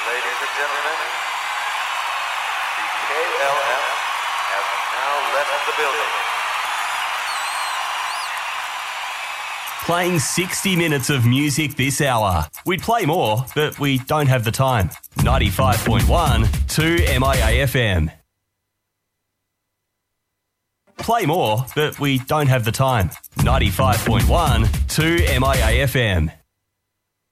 Ladies and gentlemen, the KLM has now left the building. Playing 60 minutes of music this hour. We'd play more, but we don't have the time. 95.1 to MIA FM. Play more, but we don't have the time. 95.1 to MIA FM.